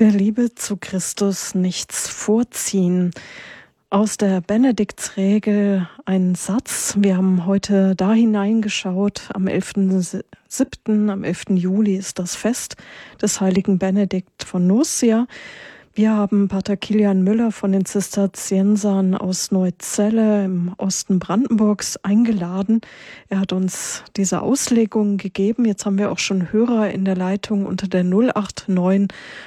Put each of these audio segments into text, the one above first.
Der Liebe zu Christus nichts vorziehen. Aus der Benediktsregel ein Satz. Wir haben heute da hineingeschaut. Am 11.07., am 11. Juli ist das Fest des heiligen Benedikt von Nursia. Wir haben Pater Kilian Müller von den Zisterziensern aus Neuzelle im Osten Brandenburgs eingeladen. Er hat uns diese Auslegung gegeben. Jetzt haben wir auch schon Hörer in der Leitung unter der 089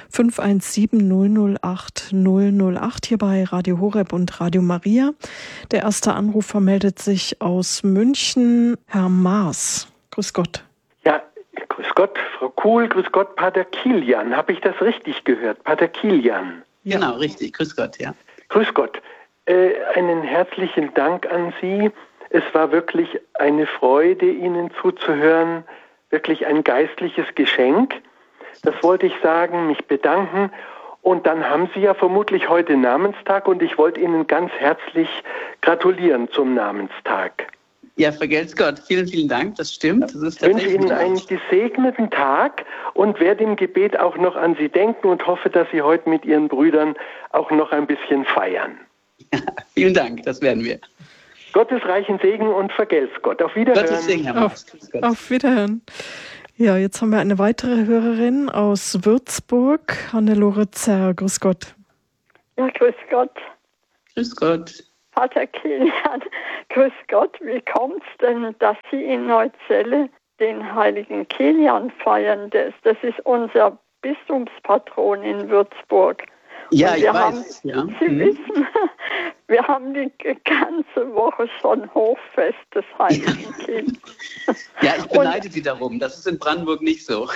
517 008 008 hier bei Radio Horeb und Radio Maria. Der erste Anrufer meldet sich aus München. Herr Maas, grüß Gott. Ja, grüß Gott, Frau Kuhl, grüß Gott, Pater Kilian. Habe ich das richtig gehört? Pater Kilian. Genau, richtig. Grüß Gott, ja. Grüß Gott. Einen herzlichen Dank an Sie. Es war wirklich eine Freude, Ihnen zuzuhören. Wirklich ein geistliches Geschenk. Das wollte ich sagen, mich bedanken. Und dann haben Sie ja vermutlich heute Namenstag und ich wollte Ihnen ganz herzlich gratulieren zum Namenstag. Ja, vergelt's Gott. Vielen, vielen Dank. Das stimmt. Das ist ich wünsche Ihnen einen gesegneten Tag und werde im Gebet auch noch an Sie denken und hoffe, dass Sie heute mit Ihren Brüdern auch noch ein bisschen feiern. Ja, vielen Dank, das werden wir. Gottes reichen Segen und vergelt's Gott. Auf Wiederhören. Gottes Segen, Herr Maas. Auf Wiederhören. Ja, jetzt haben wir eine weitere Hörerin aus Würzburg, Hannelore Zerr. Grüß Gott. Ja, grüß Gott. Grüß Gott. Pater Kilian, grüß Gott, wie kommt's denn, dass Sie in Neuzelle den heiligen Kilian feiern? Das ist unser Bistumspatron in Würzburg. Ja, und ich weiß. Ja. Sie wissen, wir haben die ganze Woche schon Hochfest des heiligen Kilian. Ja, ich beneide Sie darum. Das ist in Brandenburg nicht so.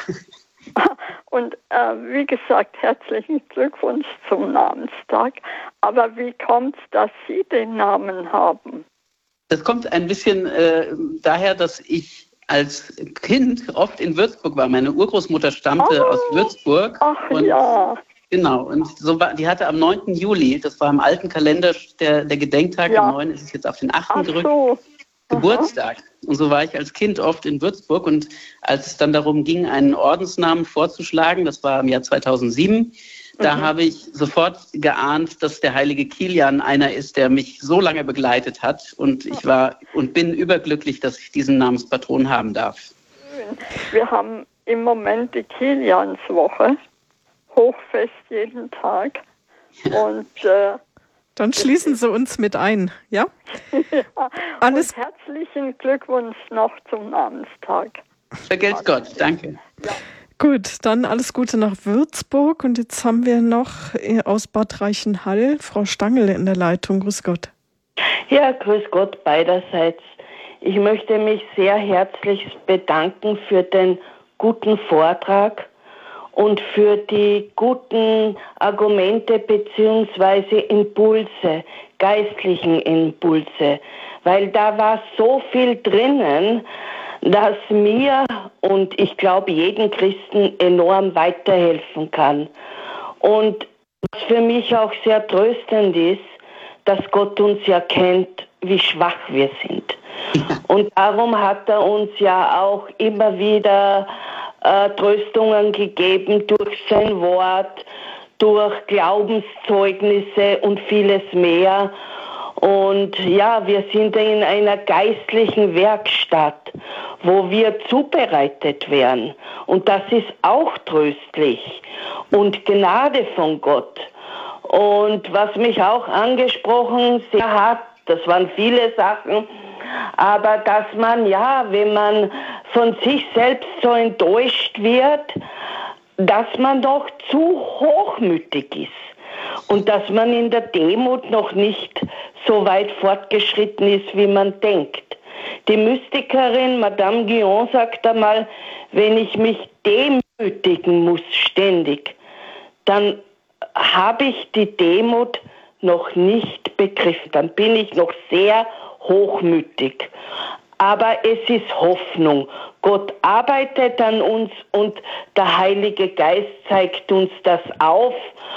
Und wie gesagt, herzlichen Glückwunsch zum Namenstag. Aber wie kommt es, dass Sie den Namen haben? Das kommt ein bisschen daher, dass ich als Kind oft in Würzburg war. Meine Urgroßmutter stammte aus Würzburg. Ach und ja. Genau, und so war, die hatte am 9. Juli, das war im alten Kalender der Gedenktag, ja. am 9. ist es jetzt auf den 8. gerückt. So. Geburtstag. Und so war ich als Kind oft in Würzburg und als es dann darum ging, einen Ordensnamen vorzuschlagen, das war im Jahr 2007, da habe ich sofort geahnt, dass der heilige Kilian einer ist, der mich so lange begleitet hat und ich war und bin überglücklich, dass ich diesen Namenspatron haben darf. Wir haben im Moment die Kilianswoche, Hochfest jeden Tag und dann schließen Sie uns mit ein, ja? ja. Alles. Und herzlichen Glückwunsch noch zum Namenstag. Vergelt's Gott, danke. Ja. Gut, dann alles Gute nach Würzburg. Und jetzt haben wir noch aus Bad Reichenhall Frau Stangl in der Leitung. Grüß Gott. Ja, grüß Gott beiderseits. Ich möchte mich sehr herzlich bedanken für den guten Vortrag und für die guten Argumente bzw. Impulse, geistlichen Impulse, weil da war so viel drinnen, das mir und ich glaube jeden Christen enorm weiterhelfen kann. Und was für mich auch sehr tröstend ist, dass Gott uns ja kennt, wie schwach wir sind. Und darum hat er uns ja auch immer wieder Tröstungen gegeben durch sein Wort, durch Glaubenszeugnisse und vieles mehr. Und ja, wir sind in einer geistlichen Werkstatt, wo wir zubereitet werden. Und das ist auch tröstlich und Gnade von Gott. Und was mich auch angesprochen sehr hat, das waren viele Sachen, aber dass man, ja, wenn man von sich selbst so enttäuscht wird, dass man doch zu hochmütig ist und dass man in der Demut noch nicht so weit fortgeschritten ist, wie man denkt. Die Mystikerin Madame Guyon sagt einmal, wenn ich mich demütigen muss ständig, dann habe ich die Demut noch nicht begriffen. Dann bin ich noch sehr hochmütig. Aber es ist Hoffnung. Gott arbeitet an uns und der Heilige Geist zeigt uns das auf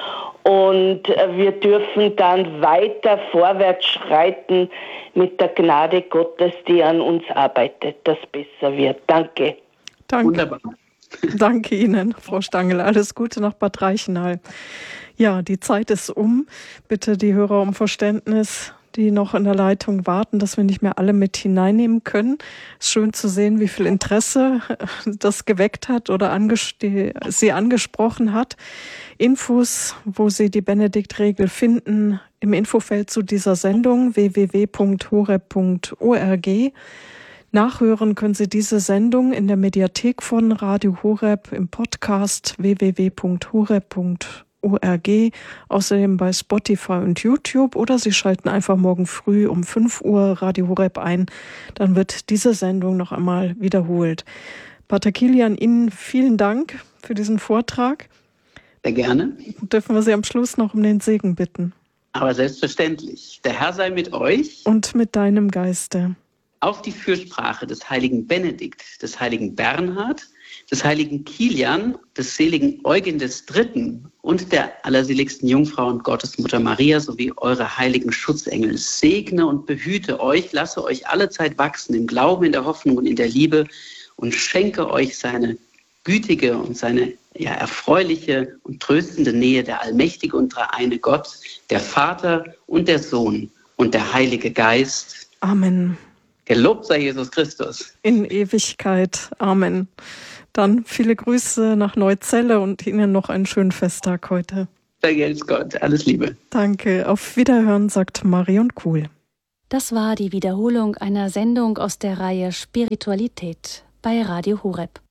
und wir dürfen dann weiter vorwärts schreiten mit der Gnade Gottes, die an uns arbeitet, dass besser wird. Danke. Danke. Wunderbar. Danke Ihnen, Frau Stangl. Alles Gute nach Bad Reichenhall. Ja, die Zeit ist um. Bitte die Hörer um Verständnis, die noch in der Leitung warten, dass wir nicht mehr alle mit hineinnehmen können. Es ist schön zu sehen, wie viel Interesse das geweckt hat oder sie angesprochen hat. Infos, wo Sie die Benediktregel finden, im Infofeld zu dieser Sendung www.horeb.org. Nachhören können Sie diese Sendung in der Mediathek von Radio Horeb im Podcast www.horeb.org, außerdem bei Spotify und YouTube, oder Sie schalten einfach morgen früh um 5 Uhr Radio Horeb ein. Dann wird diese Sendung noch einmal wiederholt. Pater Kilian, Ihnen vielen Dank für diesen Vortrag. Sehr gerne. Dürfen wir Sie am Schluss noch um den Segen bitten? Aber selbstverständlich. Der Herr sei mit euch. Und mit deinem Geiste. Auf die Fürsprache des heiligen Benedikt, des heiligen Bernhard, des heiligen Kilian, des seligen Eugen III. Und der allerseligsten Jungfrau und Gottesmutter Maria sowie eure heiligen Schutzengel segne und behüte euch, lasse euch allezeit wachsen im Glauben, in der Hoffnung und in der Liebe und schenke euch seine gütige und seine erfreuliche und tröstende Nähe, der allmächtige und dreieine Gott, der Vater und der Sohn und der Heilige Geist. Amen. Gelobt sei Jesus Christus. In Ewigkeit. Amen. Dann viele Grüße nach Neuzelle und Ihnen noch einen schönen Festtag heute. Vergelt's Gott. Alles Liebe. Danke. Auf Wiederhören, sagt Marion Kuhl. Das war die Wiederholung einer Sendung aus der Reihe Spiritualität bei Radio Horeb.